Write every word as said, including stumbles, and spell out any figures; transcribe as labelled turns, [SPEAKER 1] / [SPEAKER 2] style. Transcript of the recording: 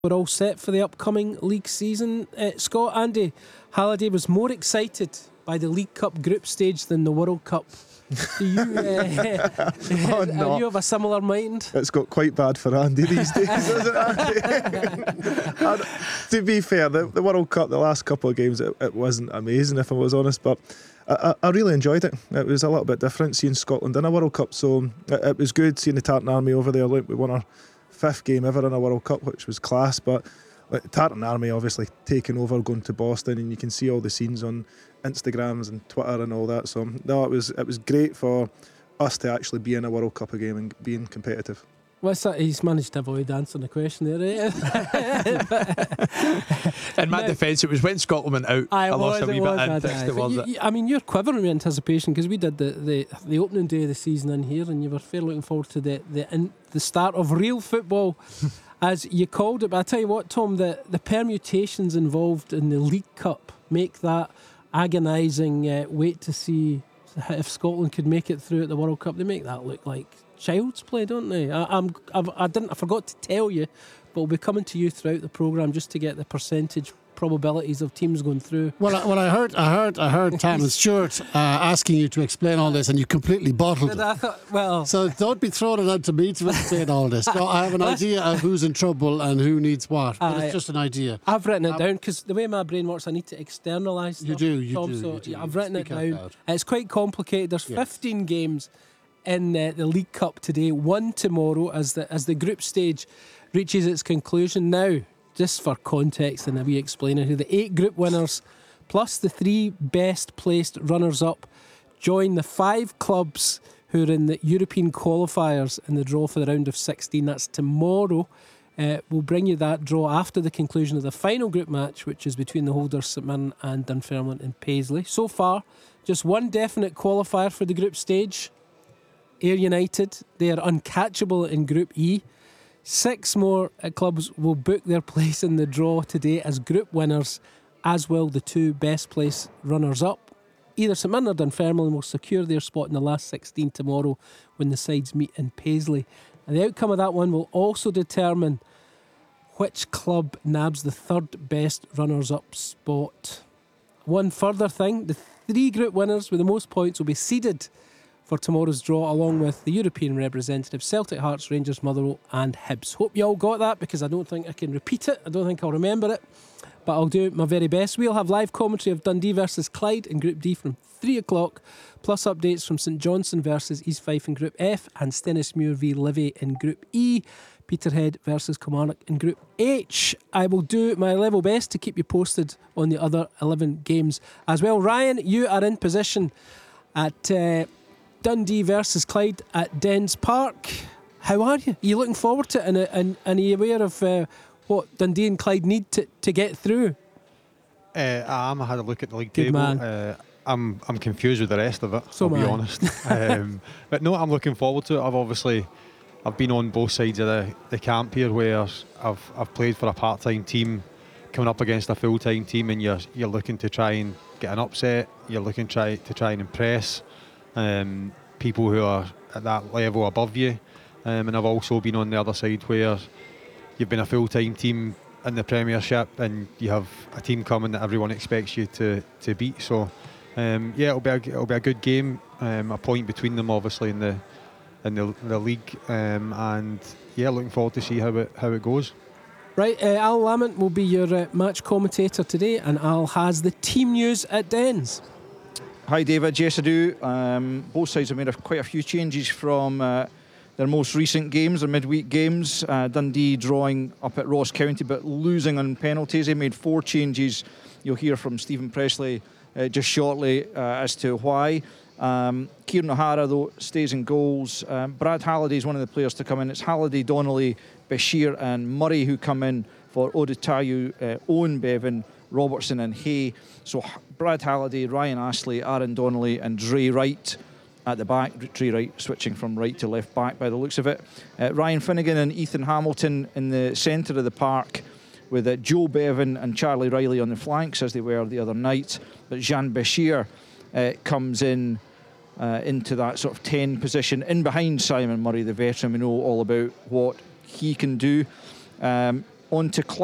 [SPEAKER 1] We're all set for the upcoming league season. Uh, Scott, Andy Halliday was more excited by the League Cup group stage than the World Cup. Do you, uh,
[SPEAKER 2] oh, no.
[SPEAKER 1] Are you of a similar mind?
[SPEAKER 2] It's got quite bad for Andy these days, isn't it, Andy? To be fair, the, the World Cup, the last couple of games, it, it wasn't amazing, if I was honest, but I, I really enjoyed it. It was a little bit different seeing Scotland in a World Cup, so it, it was good seeing the Tartan Army over there. Look, we won our fifth game ever in a World Cup, which was class, but like, Tartan Army obviously taking over, going to Boston, and you can see all the scenes on Instagrams and Twitter and all that. So no, it was it was great for us to actually be in a World Cup again and being competitive.
[SPEAKER 1] What's that? He's managed to avoid answering the question there, right?
[SPEAKER 3] In my no. defence, it was when Scotland went out.
[SPEAKER 1] I,
[SPEAKER 3] I lost
[SPEAKER 1] was,
[SPEAKER 3] a wee
[SPEAKER 1] was,
[SPEAKER 3] bit of interest. It was
[SPEAKER 1] you,
[SPEAKER 3] it.
[SPEAKER 1] I mean, you're quivering with anticipation because we did the, the, the opening day of the season in here, and you were fairly looking forward to the the, in, the start of real football, as you called it. But I tell you what, Tom, the, the permutations involved in the League Cup make that agonising uh, wait to see if Scotland could make it through at the World Cup. They make that look like child's play, don't they? I, I'm, I've, I didn't. I forgot to tell you, but we'll be coming to you throughout the programme just to get the percentage probabilities of teams going through.
[SPEAKER 4] Well, I, well, I heard, I heard, I heard Tam and Stuart uh, asking you to explain all this, and you completely bottled it.
[SPEAKER 1] I thought, well,
[SPEAKER 4] so don't be throwing it out to me to explain all this. No, I have an idea of who's in trouble and who needs what, but
[SPEAKER 1] I,
[SPEAKER 4] it's just an idea.
[SPEAKER 1] I've written it down because the way my brain works, I need to externalise stuff.
[SPEAKER 4] You do, you
[SPEAKER 1] Tom,
[SPEAKER 4] do.
[SPEAKER 1] So
[SPEAKER 4] you do.
[SPEAKER 1] I've written
[SPEAKER 4] Speak
[SPEAKER 1] it down.
[SPEAKER 4] loud.
[SPEAKER 1] It's quite complicated. There's
[SPEAKER 4] yes.
[SPEAKER 1] fifteen games in uh, the League Cup today, one tomorrow as the as the group stage reaches its conclusion. Now, just for context and a wee explaining here, the eight group winners plus the three best placed runners up join the five clubs who are in the European qualifiers in the draw for the round of sixteen. That's tomorrow. Uh, we'll bring you that draw after the conclusion of the final group match, which is between the holders St Mirren and Dunfermline and Paisley. So far, just one definite qualifier for the group stage. Ayr United, they are uncatchable in Group E. Six more uh, clubs will book their place in the draw today as group winners, as will the two best place runners-up. Either St Mirren or Dunfermline will secure their spot in the last sixteen tomorrow when the sides meet in Paisley. And the outcome of that one will also determine which club nabs the third best runners-up spot. One further thing, the three group winners with the most points will be seeded for tomorrow's draw, along with the European representatives Celtic, Hearts, Rangers, Motherwell and Hibs. Hope you all got that, because I don't think I can repeat it. I don't think I'll remember it, but I'll do my very best. We'll have live commentary of Dundee versus Clyde in Group D from three o'clock, plus updates from St Johnstone versus East Fife in Group F and Stennismuir v Livy in Group E. Peterhead versus Kilmarnock in Group H. I will do my level best to keep you posted on the other eleven games as well. Ryan, you are in position at Uh, Dundee versus Clyde at Dens Park. How are you? Are you looking forward to it, and, and, and are you aware of uh, what Dundee and Clyde need to, to get through?
[SPEAKER 3] Uh, I am. I had a look at the league
[SPEAKER 1] Good
[SPEAKER 3] table.
[SPEAKER 1] Man.
[SPEAKER 3] Uh, I'm I'm confused with the rest of it.
[SPEAKER 1] So
[SPEAKER 3] I'll be
[SPEAKER 1] am I.
[SPEAKER 3] honest. um, but no, I'm looking forward to it. I've obviously I've been on both sides of the, the camp here, where I've I've played for a part-time team, coming up against a full-time team, and you're you're looking to try and get an upset. You're looking try to try and impress Um, people who are at that level above you, um, and I've also been on the other side where you've been a full-time team in the Premiership and you have a team coming that everyone expects you to, to beat. So um, yeah, it'll be a, it'll be a good game, um, a point between them obviously in the in the, the league, um, and yeah, looking forward to see how it how it goes.
[SPEAKER 1] Right, uh, Al Lamont will be your uh, match commentator today, and Al has the team news at Dens.
[SPEAKER 5] Hi David, yes I do. Um, both sides have made a, quite a few changes from uh, their most recent games, their midweek games. Uh, Dundee drawing up at Ross County but losing on penalties. They made four changes. You'll hear from Stephen Presley uh, just shortly uh, as to why. Um, Kieran O'Hara though stays in goals. Um, Brad Halliday is one of the players to come in. It's Halliday, Donnelly, Bashir and Murray who come in for Odutayu, uh, Owen Bevan, Robertson and Hay. So Brad Halliday, Ryan Astley, Aaron Donnelly and Dre Wright at the back. Dre Wright switching from right to left back by the looks of it. Uh, Ryan Finnegan and Ethan Hamilton in the centre of the park, with uh, Joe Bevan and Charlie Riley on the flanks as they were the other night. But Jean Bashir uh, comes in uh, into that sort of ten position in behind Simon Murray, the veteran. We know all about what he can do. Um, on to Cl-